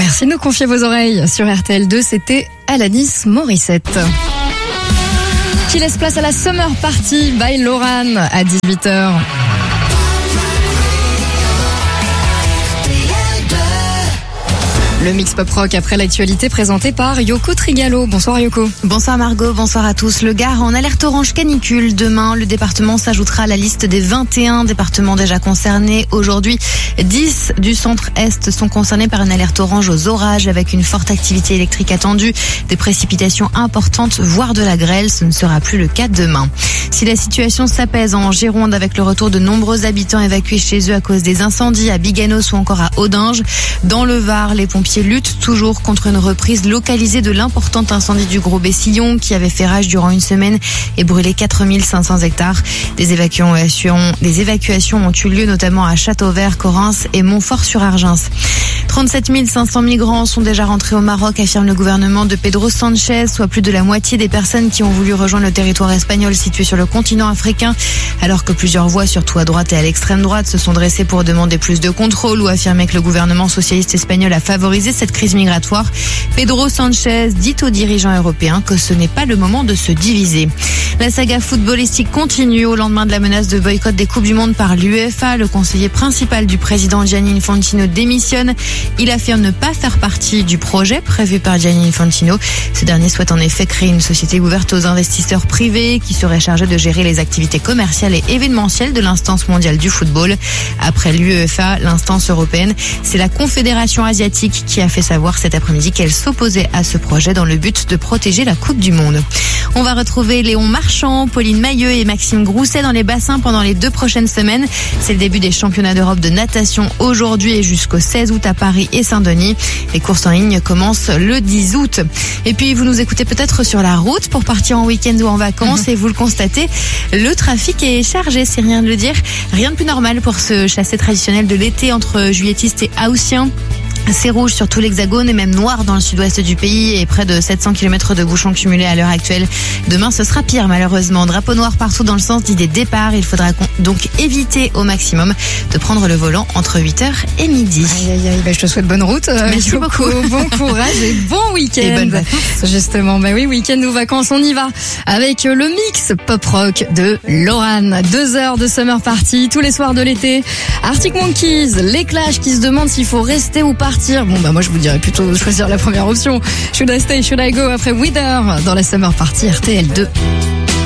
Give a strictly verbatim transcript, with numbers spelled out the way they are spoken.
Merci de nous confier vos oreilles. Sur R T L deux, c'était Alanis Morissette. Qui laisse place à la Summer Party by Loran à dix-huit heures. Le mix pop rock après l'actualité présenté par Yoko Trigalo. Bonsoir Yoko. Bonsoir Margot, bonsoir à tous. Le Gard en alerte orange canicule. Demain, le département s'ajoutera à la liste des vingt et un départements déjà concernés. Aujourd'hui, dix du centre-est sont concernés par une alerte orange aux orages avec une forte activité électrique attendue. Des précipitations importantes, voire de la grêle. Ce ne sera plus le cas demain. Si la situation s'apaise en Gironde avec le retour de nombreux habitants évacués chez eux à cause des incendies à Biganos ou encore à Audinge, dans le Var, les pompiers luttent toujours contre une reprise localisée de l'important incendie du Gros Bessillon qui avait fait rage durant une semaine et brûlé quatre mille cinq cents hectares. Des évacuations, des évacuations ont eu lieu notamment à Châteauvert, Correns et Montfort-sur-Argens. trente-sept mille cinq cents migrants sont déjà rentrés au Maroc, affirme le gouvernement de Pedro Sanchez, soit plus de la moitié des personnes qui ont voulu rejoindre le territoire espagnol situé sur le continent africain, alors que plusieurs voix, surtout à droite et à l'extrême droite, se sont dressées pour demander plus de contrôle ou affirmer que le gouvernement socialiste espagnol a favorisé cette crise migratoire. Pedro Sanchez dit aux dirigeants européens que ce n'est pas le moment de se diviser. La saga footballistique continue au lendemain de la menace de boycott des Coupes du Monde par l'UEFA. Le conseiller principal du président Gianni Infantino démissionne. Il affirme ne pas faire partie du projet prévu par Gianni Infantino. Ce dernier souhaite en effet créer une société ouverte aux investisseurs privés qui serait chargée de gérer les activités commerciales et événementielles de l'instance mondiale du football. Après l'UEFA, l'instance européenne, c'est la Confédération asiatique qui a fait savoir cet après-midi qu'elle s'opposait à ce projet dans le but de protéger la Coupe du Monde. On va retrouver Léon Marchand, Pauline Mailleux et Maxime Grousset dans les bassins pendant les deux prochaines semaines. C'est le début des championnats d'Europe de natation aujourd'hui et jusqu'au seize août à Paris et Saint-Denis. Les courses en ligne commencent le dix août. Et puis vous nous écoutez peut-être sur la route pour partir en week-end ou en vacances et vous le constatez, le trafic est chargé, c'est rien de le dire. Rien de plus normal pour ce chassé traditionnel de l'été entre juilletistes et haussiens. C'est rouge sur tout l'Hexagone et même noir dans le sud-ouest du pays et près de sept cents kilomètres de bouchons cumulés à l'heure actuelle. Demain, ce sera pire malheureusement. Drapeau noir partout dans le sens dit des départs. Il faudra donc éviter au maximum de prendre le volant entre huit heures et midi. Aïe aïe aïe, bah, je te souhaite bonne route. Merci Yoko. beaucoup. Bon courage et bon week-end. Et bonnes vacances. Justement, bah oui, week-end ou vacances, on y va avec le mix pop-rock de Loran. Deux heures de Summer Party tous les soirs de l'été. Arctic Monkeys, les Clash qui se demandent s'il faut rester ou pas. Bon bah moi je vous dirais plutôt de choisir la première option. Should I stay, should I go après Wither dans la Summer Party R T L deux.